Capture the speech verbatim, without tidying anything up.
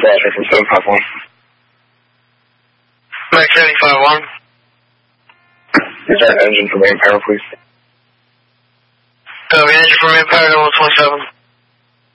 Roger from seven five one. Max seventy-five one. Is there an engine for main power, please? Uh, engine for main power, one twenty-seven.